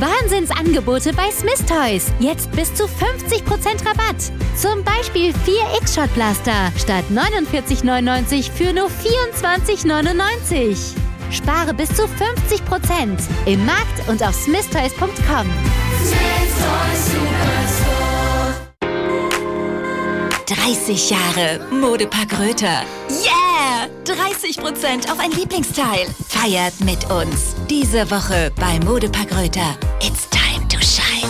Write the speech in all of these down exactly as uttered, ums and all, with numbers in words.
Wahnsinnsangebote bei Smith Toys. Jetzt bis zu fünfzig Prozent Rabatt. Zum Beispiel vier X-Shot-Blaster statt neunundvierzig neunundneunzig für nur vierundzwanzig neunundneunzig. Spare bis zu fünfzig Prozent im Markt und auf smith toys punkt com. dreißig Jahre Modepark Röther. Yeah! dreißig Prozent auf ein Lieblingsteil. Feiert mit uns. Diese Woche bei Modepark Röther. It's time to shine.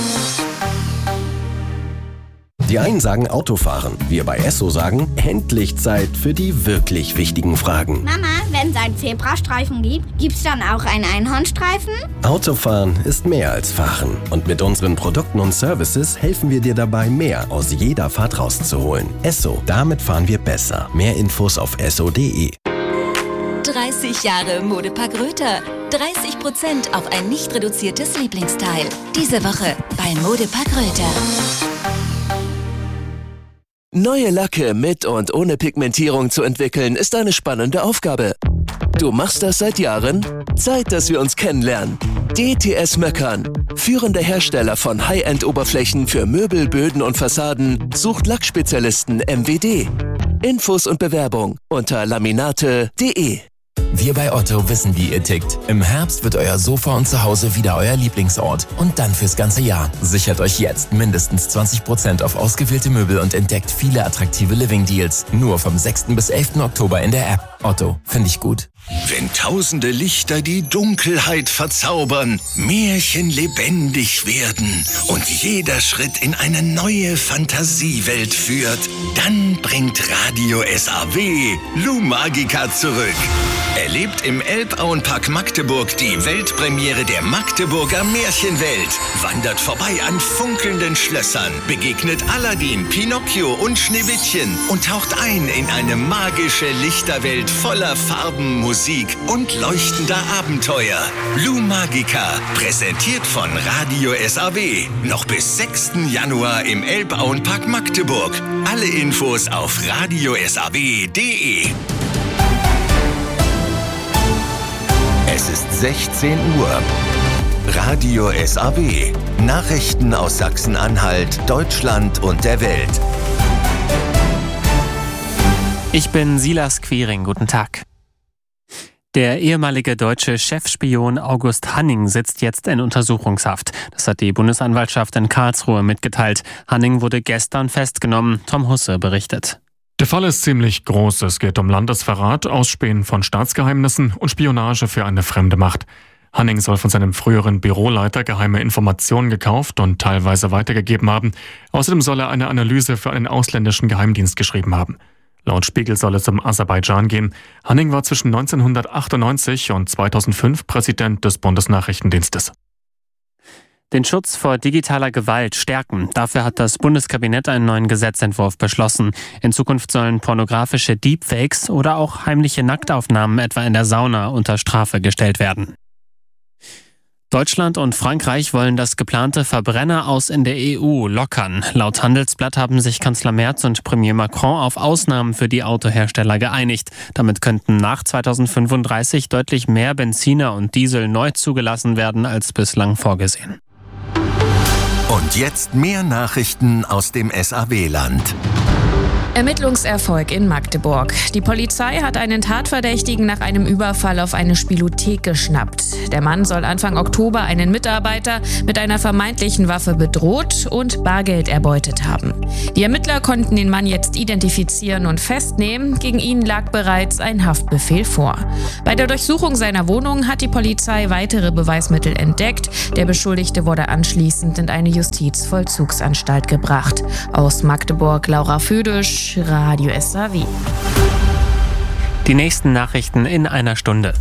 Die einen sagen Autofahren. Wir bei Esso sagen, endlich Zeit für die wirklich wichtigen Fragen. Mama, wenn es einen Zebrastreifen gibt, gibt's dann auch einen Einhornstreifen? Autofahren ist mehr als Fahren. Und mit unseren Produkten und Services helfen wir dir dabei, mehr aus jeder Fahrt rauszuholen. Esso, damit fahren wir besser. Mehr Infos auf esso punkt de. dreißig Jahre Modepark Röther. dreißig Prozent auf ein nicht reduziertes Lieblingsteil. Diese Woche bei Modepark Röther. Neue Lacke mit und ohne Pigmentierung zu entwickeln, ist eine spannende Aufgabe. Du machst das seit Jahren? Zeit, dass wir uns kennenlernen. D T S Möckern, führender Hersteller von High-End-Oberflächen für Möbel, Böden und Fassaden, sucht Lackspezialisten M W D. Infos und Bewerbung unter laminate punkt de. Wir bei Otto wissen, wie ihr tickt. Im Herbst wird euer Sofa und Zuhause wieder euer Lieblingsort. Und dann fürs ganze Jahr. Sichert euch jetzt mindestens zwanzig Prozent auf ausgewählte Möbel und entdeckt viele attraktive Living-Deals. Nur vom sechsten bis elften Oktober in der App. Otto, finde ich gut. Wenn tausende Lichter die Dunkelheit verzaubern, Märchen lebendig werden und jeder Schritt in eine neue Fantasiewelt führt, dann bringt Radio S A W Lou Magica zurück. Erlebt im Elbauenpark Magdeburg die Weltpremiere der Magdeburger Märchenwelt. Wandert vorbei an funkelnden Schlössern, begegnet Aladdin, Pinocchio und Schneewittchen und taucht ein in eine magische Lichterwelt voller Farben, Musik und leuchtender Abenteuer. Lou Magica, präsentiert von Radio S A W. Noch bis sechsten Januar im Elbauenpark Magdeburg. Alle Infos auf radio s a w punkt de. Es ist sechzehn Uhr. Radio S A W. Nachrichten aus Sachsen-Anhalt, Deutschland und der Welt. Ich bin Silas Quiring. Guten Tag. Der ehemalige deutsche Chefspion August Hanning sitzt jetzt in Untersuchungshaft. Das hat die Bundesanwaltschaft in Karlsruhe mitgeteilt. Hanning wurde gestern festgenommen. Tom Husse berichtet. Der Fall ist ziemlich groß. Es geht um Landesverrat, Ausspähen von Staatsgeheimnissen und Spionage für eine fremde Macht. Hanning soll von seinem früheren Büroleiter geheime Informationen gekauft und teilweise weitergegeben haben. Außerdem soll er eine Analyse für einen ausländischen Geheimdienst geschrieben haben. Laut Spiegel soll es um Aserbaidschan gehen. Hanning war zwischen neunzehnhundertachtundneunzig und zweitausendfünf Präsident des Bundesnachrichtendienstes. Den Schutz vor digitaler Gewalt stärken. Dafür hat das Bundeskabinett einen neuen Gesetzentwurf beschlossen. In Zukunft sollen pornografische Deepfakes oder auch heimliche Nacktaufnahmen etwa in der Sauna unter Strafe gestellt werden. Deutschland und Frankreich wollen das geplante Verbrenner-Aus in der E U lockern. Laut Handelsblatt haben sich Kanzler Merz und Premier Macron auf Ausnahmen für die Autohersteller geeinigt. Damit könnten nach zweitausendfünfunddreißig deutlich mehr Benziner und Diesel neu zugelassen werden als bislang vorgesehen. Und jetzt mehr Nachrichten aus dem S A W-Land. Ermittlungserfolg in Magdeburg. Die Polizei hat einen Tatverdächtigen nach einem Überfall auf eine Spielothek geschnappt. Der Mann soll Anfang Oktober einen Mitarbeiter mit einer vermeintlichen Waffe bedroht und Bargeld erbeutet haben. Die Ermittler konnten den Mann jetzt identifizieren und festnehmen. Gegen ihn lag bereits ein Haftbefehl vor. Bei der Durchsuchung seiner Wohnung hat die Polizei weitere Beweismittel entdeckt. Der Beschuldigte wurde anschließend in eine Justizvollzugsanstalt gebracht. Aus Magdeburg Laura Födisch, Radio S A W. Die nächsten Nachrichten in einer Stunde.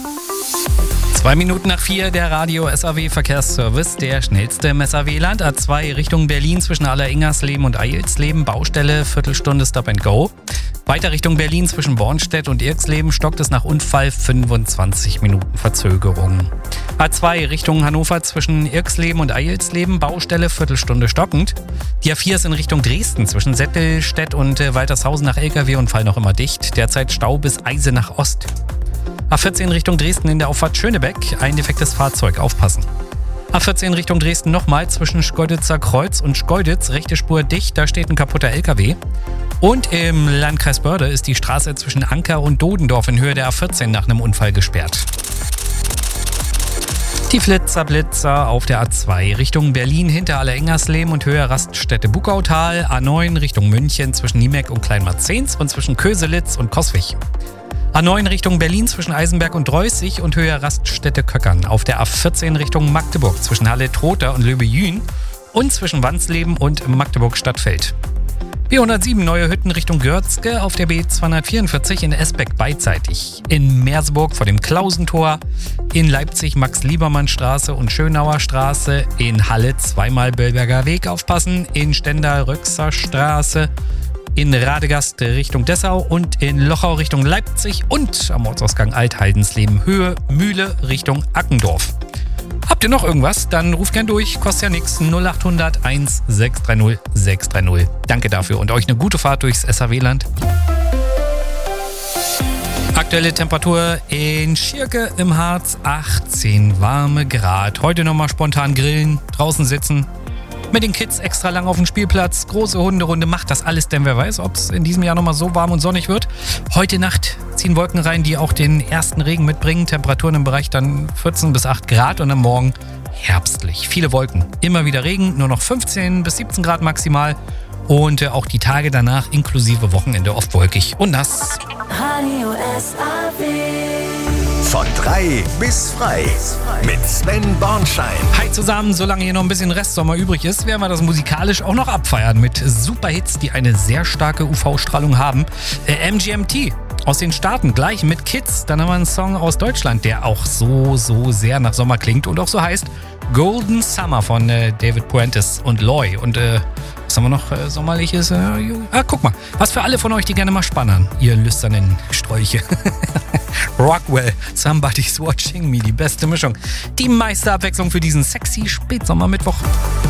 Zwei Minuten nach vier, der Radio S A W Verkehrsservice, der schnellste im S A W-Land. A zwei Richtung Berlin zwischen Aller-Ingersleben und Eilsleben, Baustelle, Viertelstunde Stop and Go. Weiter Richtung Berlin zwischen Bornstedt und Irksleben stockt es nach Unfall, fünfundzwanzig Minuten Verzögerung. A zwei Richtung Hannover zwischen Irksleben und Eilsleben, Baustelle, Viertelstunde stockend. Die A vier ist in Richtung Dresden zwischen Settelstedt und Waltershausen nach L K W-Unfall noch immer dicht. Derzeit Stau bis Eisenach Ost. A vierzehn Richtung Dresden in der Auffahrt Schönebeck, ein defektes Fahrzeug, aufpassen. A vierzehn Richtung Dresden nochmal zwischen Schkeuditzer Kreuz und Schkeuditz. Rechte Spur dicht, da steht ein kaputter L K W. Und im Landkreis Börde ist die Straße zwischen Anker und Dodendorf in Höhe der A vierzehn nach einem Unfall gesperrt. Die Flitzer-Blitzer auf der A zwei Richtung Berlin hinter Allerengers-Lehm und Höhe Raststätte Buckautal. A neun Richtung München zwischen Niemeck und Kleinmarzens und zwischen Köselitz und Coswig. A neun Richtung Berlin zwischen Eisenberg und Dreußig und Höhe Raststätte Köckern. Auf der A vierzehn Richtung Magdeburg zwischen Halle-Trotha und Löbejün und zwischen Wansleben und Magdeburg-Stadtfeld. B hundertsieben Neue Hütten Richtung Görzke auf der B zweihundertvierundvierzig in Esbeck beidseitig. In Merseburg vor dem Klausentor, in Leipzig Max-Liebermann-Straße und Schönauer Straße, in Halle zweimal Böllberger Weg aufpassen, in Stendal Röxer Straße, in Radegast Richtung Dessau und in Lochau Richtung Leipzig und am Ortsausgang Altheidensleben Höhe Mühle Richtung Ackendorf. Habt ihr noch irgendwas? Dann ruft gern durch, kostet ja nichts. null acht hundert eins sechs drei null sechs drei null. Danke dafür und euch eine gute Fahrt durchs S H W-Land. Aktuelle Temperatur in Schirke im Harz, achtzehn warme Grad. Heute nochmal spontan grillen, draußen sitzen. Mit den Kids extra lang auf dem Spielplatz, große Hunderunde, macht das alles, denn wer weiß, ob es in diesem Jahr nochmal so warm und sonnig wird. Heute Nacht ziehen Wolken rein, die auch den ersten Regen mitbringen. Temperaturen im Bereich dann vierzehn bis acht Grad und am Morgen herbstlich. Viele Wolken, immer wieder Regen, nur noch fünfzehn bis siebzehn Grad maximal. Und äh, auch die Tage danach inklusive Wochenende oft wolkig und nass. Radio S A W. Von drei bis frei mit Sven Bornschein. Hi zusammen, solange hier noch ein bisschen Restsommer übrig ist, werden wir das musikalisch auch noch abfeiern mit Superhits, die eine sehr starke U V-Strahlung haben. Äh, M G M T aus den Staaten, gleich mit Kids. Dann haben wir einen Song aus Deutschland, der auch so, so sehr nach Sommer klingt und auch so heißt Golden Summer von äh, David Puentes und Loy. Und äh, was haben wir noch äh, sommerliches? Äh, ah, guck mal, was für alle von euch, die gerne mal spannern, ihr lüsternen Strolche. Rockwell, Somebody's Watching Me, die beste Mischung. Die meiste Abwechslung für diesen sexy Spätsommermittwoch.